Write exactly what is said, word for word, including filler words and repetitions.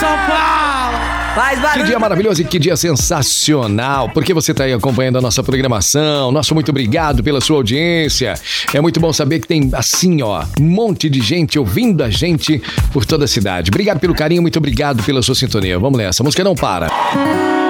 São Paulo! Faz barulho. Que dia maravilhoso e que dia sensacional, porque você está aí acompanhando a nossa programação. Nosso muito obrigado pela sua audiência. É muito bom saber que tem, assim, ó, um monte de gente ouvindo a gente por toda a cidade. Obrigado pelo carinho, muito obrigado pela sua sintonia. Vamos nessa, a música não para.